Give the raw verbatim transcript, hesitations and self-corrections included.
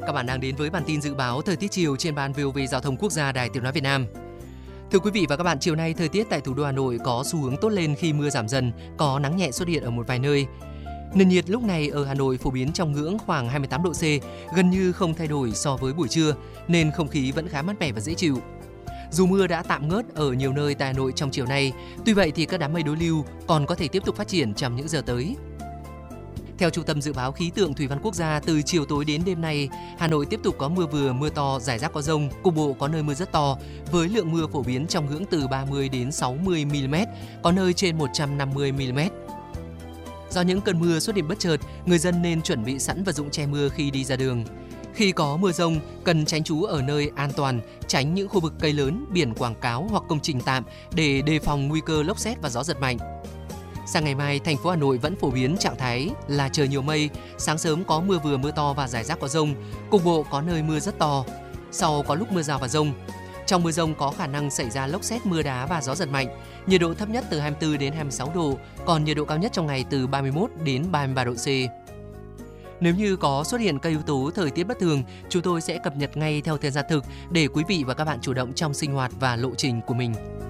các bạn đang đến với bản tin dự báo thời tiết chiều trên ban vê o vê Giao thông Quốc gia Đài Tiếng nói Việt Nam. Thưa quý vị và các bạn, chiều nay thời tiết tại thủ đô Hà Nội có xu hướng tốt lên khi mưa giảm dần, có nắng nhẹ xuất hiện ở một vài nơi. Nền nhiệt lúc này ở Hà Nội phổ biến trong ngưỡng khoảng hai mươi tám độ C, gần như không thay đổi so với buổi trưa, nên không khí vẫn khá mát mẻ và dễ chịu. Dù mưa đã tạm ngớt ở nhiều nơi tại Hà Nội trong chiều nay, tuy vậy thì các đám mây đối lưu còn có thể tiếp tục phát triển trong những giờ tới. Theo Trung tâm Dự báo Khí tượng Thủy văn Quốc gia, từ chiều tối đến đêm nay, Hà Nội tiếp tục có mưa vừa, mưa to, rải rác có dông, cục bộ có nơi mưa rất to, với lượng mưa phổ biến trong ngưỡng từ ba mươi đến sáu mươi mi-li-mét, có nơi trên một trăm năm mươi mi-li-mét. Do những cơn mưa xuất hiện bất chợt, người dân nên chuẩn bị sẵn vật dụng che mưa khi đi ra đường. Khi có mưa dông, cần tránh trú ở nơi an toàn, tránh những khu vực cây lớn, biển quảng cáo hoặc công trình tạm để đề phòng nguy cơ lốc sét và gió giật mạnh. Sang ngày mai, thành phố Hà Nội vẫn phổ biến trạng thái là trời nhiều mây, sáng sớm có mưa vừa mưa to và rải rác có dông, cục bộ có nơi mưa rất to, sau có lúc mưa rào và dông. Trong mưa dông có khả năng xảy ra lốc sét, mưa đá và gió giật mạnh. Nhiệt độ thấp nhất từ hai mươi tư đến hai mươi sáu độ, còn nhiệt độ cao nhất trong ngày từ ba mươi mốt đến ba mươi ba độ C. Nếu như có xuất hiện các yếu tố thời tiết bất thường, chúng tôi sẽ cập nhật ngay theo thời gian thực để quý vị và các bạn chủ động trong sinh hoạt và lộ trình của mình.